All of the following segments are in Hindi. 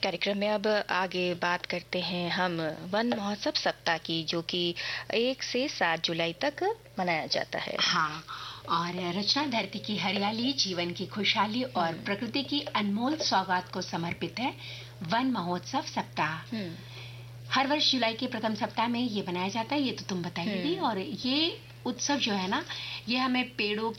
कार्यक्रम में अब आगे बात करते हैं हम वन महोत्सव सप्ताह की, जो कि 1 से 7 जुलाई तक मनाया जाता है। हाँ, और रचना धरती की हरियाली, जीवन की खुशहाली और प्रकृति की अनमोल सौगात को समर्पित है वन महोत्सव सप्ताह। हर वर्ष जुलाई के प्रथम सप्ताह में ये मनाया जाता है, ये तो तुम बताइए दी। और ये उत्सव जो है ना, ये हमें पेड़ों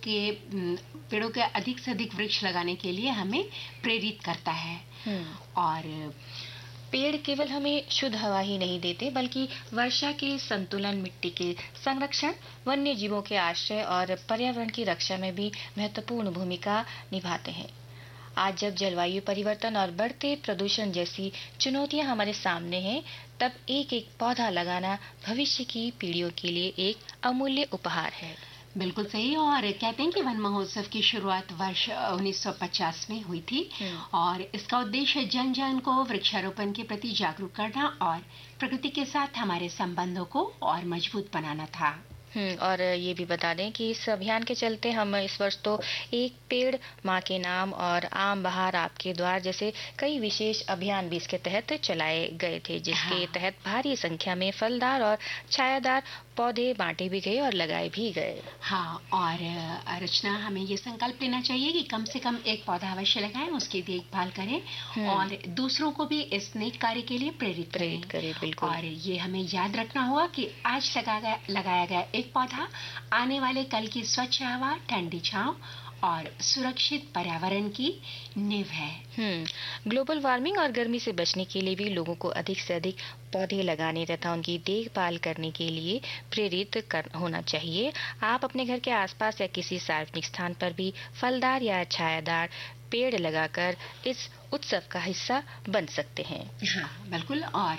के अधिक से अधिक वृक्ष लगाने के लिए हमें प्रेरित करता है। और पेड़ केवल हमें शुद्ध हवा ही नहीं देते, बल्कि वर्षा के संतुलन, मिट्टी के संरक्षण, वन्य जीवों के आश्रय और पर्यावरण की रक्षा में भी महत्वपूर्ण भूमिका निभाते हैं। आज जब जलवायु परिवर्तन और बढ़ते प्रदूषण जैसी चुनौतियां हमारे सामने हैं, तब एक एक पौधा लगाना भविष्य की पीढ़ियों के लिए एक अमूल्य उपहार है। बिल्कुल सही। और कहते हैं कि वन महोत्सव की शुरुआत वर्ष 1950 में हुई थी और इसका उद्देश्य जन जन को वृक्षारोपण के प्रति जागरूक करना और प्रकृति के साथ हमारे संबंधों को और मजबूत बनाना था। और ये भी बता दें कि इस अभियान के चलते हम इस वर्ष तो एक पेड़ माँ के नाम और आम बहार आपके द्वार जैसे कई विशेष अभियान भी इसके तहत चलाए गए थे, जिसके तहत भारी संख्या में फलदार और छायादार पौधे बांटे भी गए और लगाए भी गए। हाँ, और रचना, हमें ये संकल्प लेना चाहिए कि कम से कम एक पौधा अवश्य लगाएं, उसकी देखभाल करें और दूसरों को भी इस नेक कार्य के लिए प्रेरित करें। बिल्कुल। और ये हमें याद रखना होगा कि आज लगाया गया एक पौधा आने वाले कल की स्वच्छ हवा, ठंडी छांव और सुरक्षित पर्यावरण की नींव है। ग्लोबल वार्मिंग और गर्मी से बचने के लिए भी लोगों को अधिक से अधिक पौधे लगाने तथा उनकी देखभाल करने के लिए प्रेरित होना चाहिए। आप अपने घर के आसपास या किसी सार्वजनिक स्थान पर भी फलदार या छायादार पेड़ लगाकर इस उत्सव का हिस्सा बन सकते हैं। हाँ, बिल्कुल। और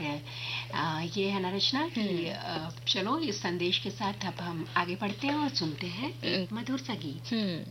ये है ना रचना कि चलो इस संदेश के साथ अब हम आगे बढ़ते हैं और सुनते हैं एक मधुर सा गीत।